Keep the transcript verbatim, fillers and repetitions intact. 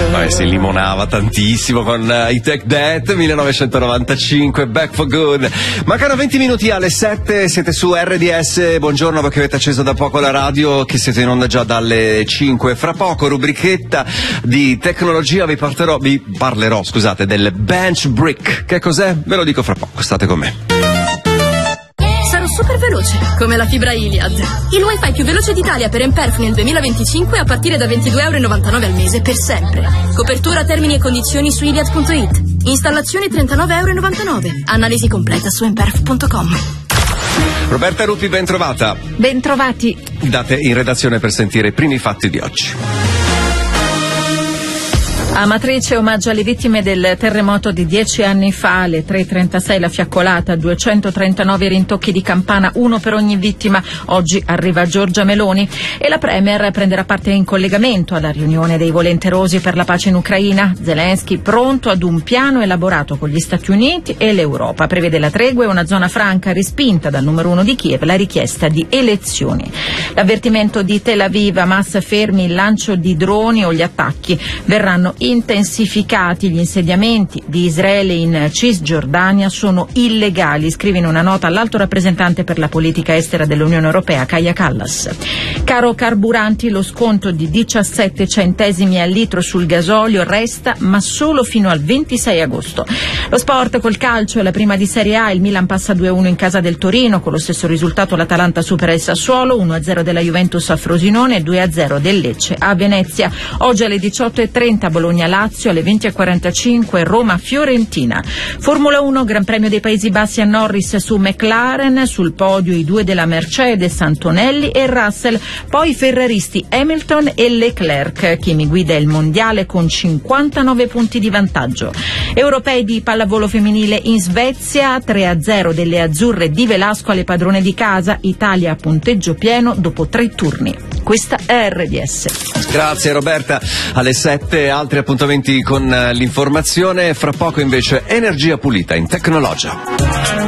Vabbè, si limonava tantissimo con uh, i Take That, millenovecentonovantacinque, Back for Good. Mancano venti minuti alle sette, siete su R D S, buongiorno voi che avete acceso da poco la radio, che siete in onda già dalle cinque. Fra poco, rubrichetta di tecnologia, vi, parterò, vi parlerò scusate, del Bench Brick. Che cos'è? Ve lo dico fra poco, state con me. Sarò super veloce, come la fibra Iliad. Il wifi più veloce d'Italia per Emperf nel duemilaventicinque a partire da ventidue euro e novantanove al mese per sempre. Copertura, termini e condizioni su iliad punto it. Installazione trentanove euro e novantanove. Analisi completa su emperf punto com. Roberta Rupi, ben trovata. Ben trovati. Date in redazione per sentire i primi fatti di oggi. Amatrice, omaggio alle vittime del terremoto di dieci anni fa, alle tre e trentasei la fiaccolata, duecentotrentanove rintocchi di campana, uno per ogni vittima. Oggi arriva Giorgia Meloni e la Premier prenderà parte in collegamento alla riunione dei volenterosi per la pace in Ucraina. Zelensky pronto ad un piano elaborato con gli Stati Uniti e l'Europa. Prevede la tregua e una zona franca, respinta dal numero uno di Kiev la richiesta di elezioni. L'avvertimento di Tel Aviv: Hamas fermi il lancio di droni o gli attacchi. Verranno intensificati gli insediamenti di Israele in Cisgiordania, sono illegali, scrive in una nota l'alto rappresentante per la politica estera dell'Unione Europea Kaja Kallas. Caro carburanti, lo sconto di diciassette centesimi al litro sul gasolio resta, ma solo fino al ventisei agosto. Lo sport col calcio e la prima di Serie A, il Milan passa due a uno in casa del Torino, con lo stesso risultato l'Atalanta supera il Sassuolo, uno a zero della Juventus a Frosinone e due a zero del Lecce a Venezia. Oggi alle diciotto e trenta Bologna-Lazio, alle venti e quarantacinque Roma-Fiorentina. Formula uno, Gran Premio dei Paesi Bassi a Norris su McLaren, sul podio i due della Mercedes, Antonelli e Russell, poi i ferraristi Hamilton e Leclerc. Kimi guida il mondiale con cinquantanove punti di vantaggio. Europei di pallavolo femminile in Svezia, tre a zero delle azzurre di Velasco alle padrone di casa, Italia a punteggio pieno dopo tre turni. Questa è R D S. Grazie Roberta. Alle sette altri appuntamenti con l'informazione, fra poco invece energia pulita in Tecnologia.